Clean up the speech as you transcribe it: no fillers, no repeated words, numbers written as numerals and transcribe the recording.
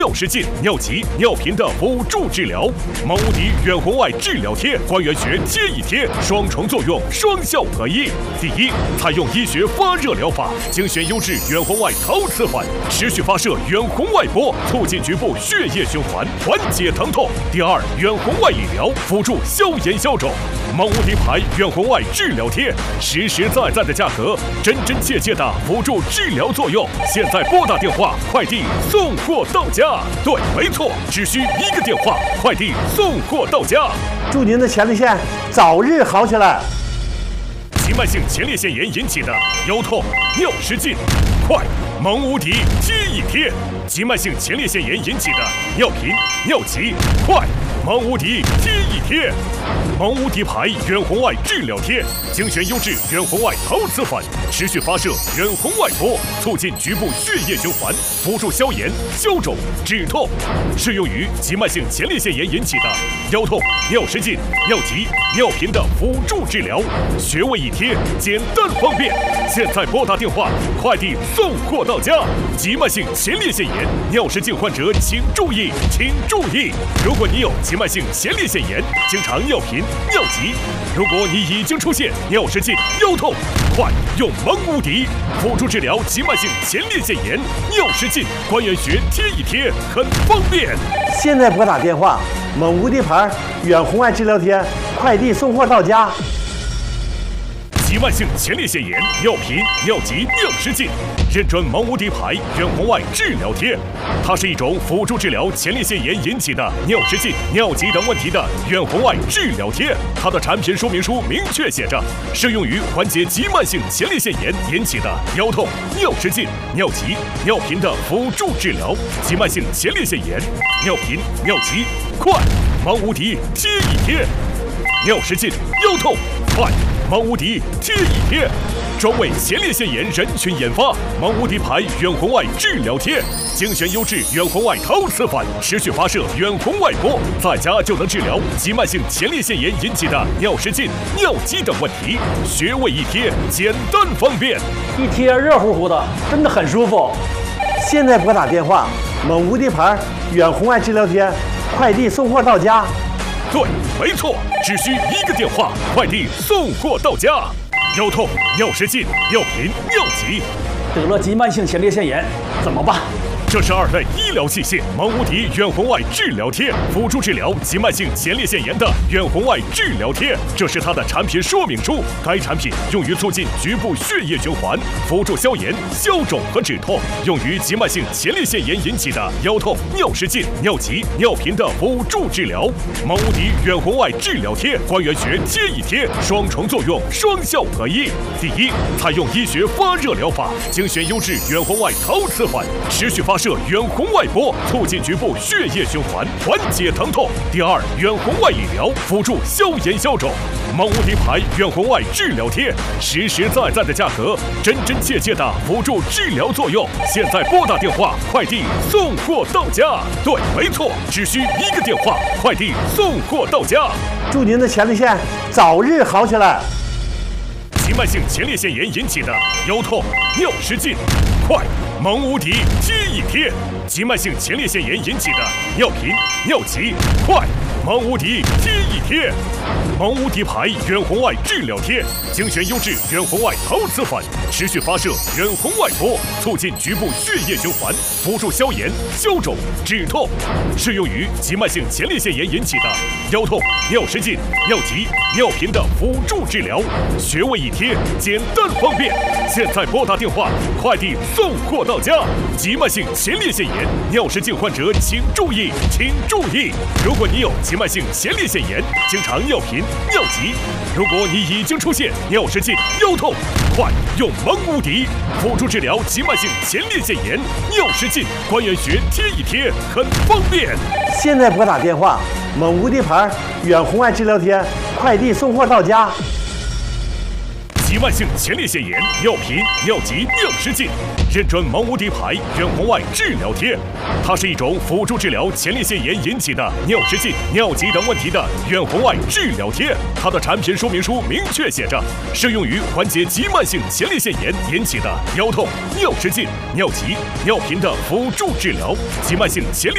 尿失禁、尿急、尿频的辅助治疗。蒙无敌远红外治疗贴，关元穴贴一贴，双重作用，双效合一。第一，采用医学发热疗法，精选优质远红外陶瓷环，持续发射远红外波，促进局部血液循环，缓解疼痛。第二，远红外理疗，辅助消炎消肿。蒙无敌牌远红外治疗贴，实实在在的价格，真真切切的辅助治疗作用。现在拨打电话，快递送货到家。对，没错，只需一个电话，快递送货到家。 祝您的前列腺早日好起来。 急慢性前列腺炎引起的腰痛、尿失禁，快，蒙无敌贴一贴。急慢性前列腺炎引起的尿频、尿急，快，蒙无敌贴一贴。蒙无敌牌远红外治疗贴，精选优质远红外陶瓷环，持续发射远红外波，促进局部血液循环，辅助消炎、消肿、止痛，适用于急慢性前列腺炎引起的腰痛、尿失禁、尿急、尿频的辅助治疗，穴位一贴，简单方便。现在拨打电话，快递送货到家。急慢性前列腺炎、尿失禁患者请注意，请注意！如果你有急慢性前列腺炎，经常尿频、尿急，如果你已经出现尿失禁、腰痛，快用蒙无敌辅助治疗急慢性前列腺炎、尿失禁，关元穴贴一贴，很方便。 现在拨打电话，蒙无敌牌远红外治疗贴，快递送货到家。 急慢性前列腺炎、尿频、尿急、尿失禁，认准蒙无敌牌远红外治疗贴。它是一种辅助治疗前列腺炎引起的尿失禁、尿急等问题的远红外治疗贴。它的产品说明书明确写着，适用于缓解急慢性前列腺炎引起的腰痛、尿失禁、尿急、尿频的辅助治疗。急慢性前列腺炎、尿频、尿急，快，蒙无敌贴一贴。尿失禁、腰痛，快，蒙无敌贴一贴。专为前列腺炎人群研发，蒙无敌牌远红外治疗贴，精选优质远红外陶瓷环，持续发射远红外波，在家就能治疗急慢性前列腺炎引起的尿失禁、尿急等问题。穴位一贴，简单方便， 一贴热乎乎的，真的很舒服。 现在拨打电话，蒙无敌牌远红外治疗贴，快递送货到家。 对，没错，只需一个电话，快递送货到家。腰痛、尿失禁、尿频、尿急， 得了急慢性前列腺炎怎么办？ 这是2类医疗器械蒙无敌远红外治疗贴，辅助治疗急慢性前列腺炎的远红外治疗贴。这是它的产品说明书。该产品用于促进局部血液循环，辅助消炎、消肿和止痛，用于急慢性前列腺炎引起的腰痛、尿失禁、尿急、尿频的辅助治疗。蒙无敌远红外治疗贴，关元穴贴一贴，双重作用，双效合一。第一，采用医学发热疗法，精选优质远红外陶瓷环，持续发射远红外波，促进局部血液循环，缓解疼痛。第二，远红外理疗，辅助消炎消肿。蒙无敌牌远红外治疗贴，实实在在的价格，真真切切的辅助治疗作用。现在拨打电话，快递送货到家。对，没错，只需一个电话，快递送货到家。 祝您的前列腺早日好起来。 急慢性前列腺炎引起的腰痛、尿失禁，快，蒙无敌贴一贴。急慢性前列腺炎引起的尿频、尿急，快，蒙无敌贴一贴。蒙无敌牌远红外治疗贴，精选优质远红外陶瓷环，持续发射远红外波，促进局部血液循环，辅助消炎、消肿、止痛，适用于急慢性前列腺炎引起的腰痛、尿失禁、尿急、尿频的辅助治疗。穴位一贴，简单方便。现在拨打电话，快递送货到家。急慢性前列腺炎、尿失禁患者请注意，请注意！如果你有急慢性前列腺炎，经常尿频、尿急，如果你已经出现尿失禁、腰痛，快用蒙无敌辅助治疗急慢性前列腺炎、尿失禁，关元穴贴一贴，很方便。 现在拨打电话，蒙无敌牌远红外治疗贴，快递送货到家。 急慢性前列腺炎、尿频、尿急、尿失禁，认准蒙无敌牌远红外治疗贴。它是一种辅助治疗前列腺炎引起的尿失禁、尿急等问题的远红外治疗贴。它的产品说明书明确写着，适用于缓解急慢性前列腺炎引起的腰痛、尿失禁、尿急、尿频的辅助治疗。急慢性前列